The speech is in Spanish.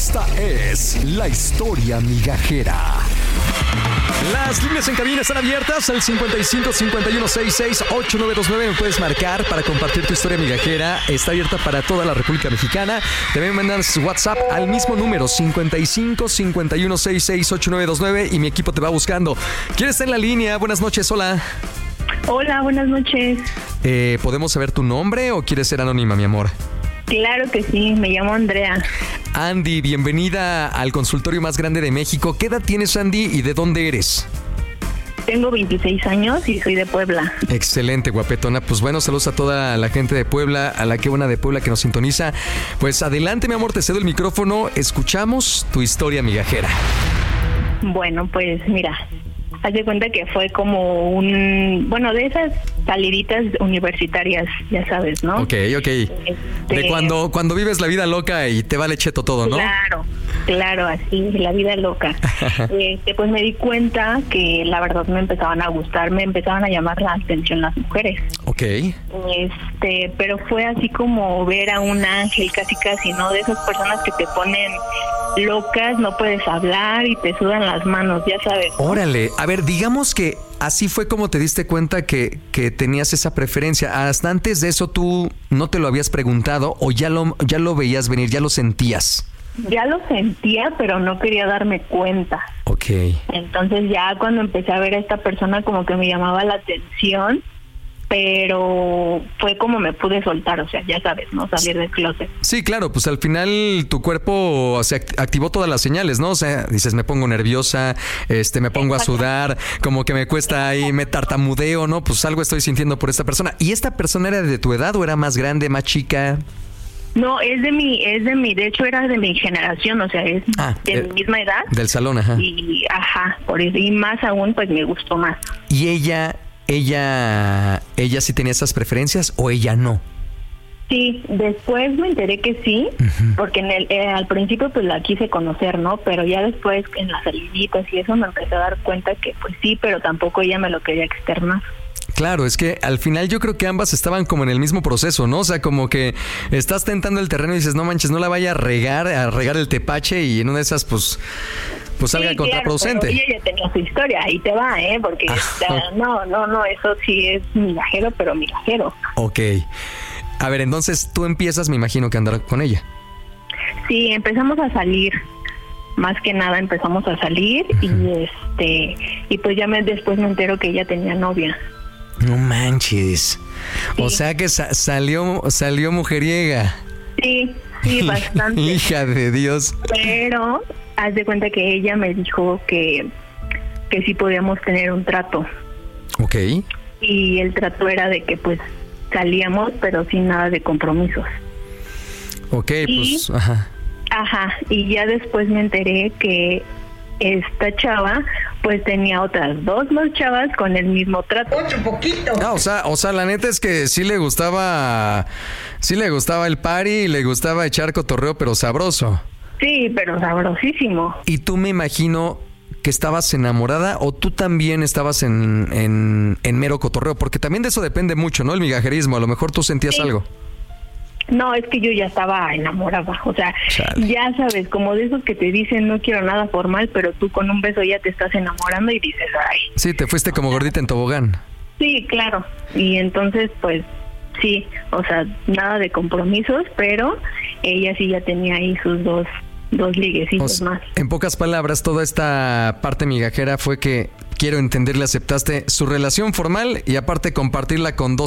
Esta es la historia migajera. Las líneas en cabina están abiertas al 55 51 66 8929. Me puedes marcar para compartir tu historia migajera. Está abierta para toda la República Mexicana. También me mandas WhatsApp al mismo número 55 51 66 8929 y mi equipo te va buscando. ¿Quién está en la línea? Buenas noches, hola. Hola, buenas noches. ¿Podemos saber tu nombre o quieres ser anónima, mi amor? Claro que sí, me llamo Andrea. Andy, bienvenida al consultorio más grande de México. ¿Qué edad tienes, Andy, y de dónde eres? Tengo 26 años y soy de Puebla. Excelente, guapetona. Pues bueno, saludos a toda la gente de Puebla, a la que buena de Puebla que nos sintoniza. Pues adelante, mi amor, te cedo el micrófono. Escuchamos tu historia migajera. Bueno, pues mira, haz de cuenta que fue como de esas saliditas universitarias, ya sabes, ¿no? Ok. De cuando vives la vida loca y te vale cheto todo, ¿no? Claro, así, la vida loca. Pues me di cuenta que la verdad me empezaban a gustar, me empezaban a llamar la atención las mujeres. Ok. Pero fue así como ver a un ángel, casi, ¿no? De esas personas que te ponen locas, no puedes hablar y te sudan las manos, ya sabes, ¿no? Órale, a ver, digamos que así fue como te diste cuenta que tenías esa preferencia. Hasta antes de eso tú no te lo habías preguntado o ya lo veías venir, ya lo sentías. Ya lo sentía, pero no quería darme cuenta. Ok. Entonces ya cuando empecé a ver a esta persona como que me llamaba la atención, pero fue como me pude soltar, o sea, ya sabes, ¿no? Salir del closet. Sí, claro, pues al final tu cuerpo se activó todas las señales, ¿no? O sea, dices, me pongo nerviosa, me pongo a sudar, como que me cuesta ahí, me tartamudeo, ¿no? Pues algo estoy sintiendo por esta persona. ¿Y esta persona era de tu edad o era más grande, más chica? No, es de mi, de hecho era de mi generación, o sea, es de mi misma edad. Del salón, ajá. Y, por eso, y más aún, pues me gustó más. ¿Y ella sí tenía esas preferencias o ella no? Sí, después me enteré que sí, porque al principio pues la quise conocer, ¿no? Pero ya después en las saliditas y eso me empecé a dar cuenta que pues sí, pero tampoco ella me lo quería externar. Claro, es que al final yo creo que ambas estaban como en el mismo proceso, ¿no? O sea, como que estás tentando el terreno y dices, no manches, no la vaya a regar el tepache y en una de esas pues salga contraproducente. Claro, ella ya tenía su historia, ahí te va, porque no, eso sí es migajero, pero migajero. Ok. A ver, entonces tú empiezas, me imagino, que a andar con ella. Sí, empezamos a salir. Más que nada empezamos a salir y pues ya después me entero que ella tenía novia. No manches. Sí. O sea que salió mujeriega. Sí, bastante. Hija de Dios. Pero haz de cuenta que ella me dijo que sí podíamos tener un trato. Ok. Y el trato era de que pues salíamos, pero sin nada de compromisos. Ok, pues, y ya después me enteré que esta chava pues tenía otras dos más chavas con el mismo trato. ¡Ocho poquito! No, o sea, la neta es que sí le gustaba el party y le gustaba echar cotorreo, pero sabroso. Sí, pero sabrosísimo. Y tú me imagino que estabas enamorada o tú también estabas en mero cotorreo, porque también de eso depende mucho, ¿no? El migajerismo, a lo mejor tú sentías algo. No, es que yo ya estaba enamorada, o sea, ya sabes, como de esos que te dicen no quiero nada formal, pero tú con un beso ya te estás enamorando y dices, ay. Sí, te fuiste como gordita en tobogán. Sí, claro, y entonces pues sí, o sea, nada de compromisos, pero ella sí ya tenía ahí sus dos liguecitos más. En pocas palabras, toda esta parte migajera fue que, quiero entender, le aceptaste su relación formal y aparte compartirla con dos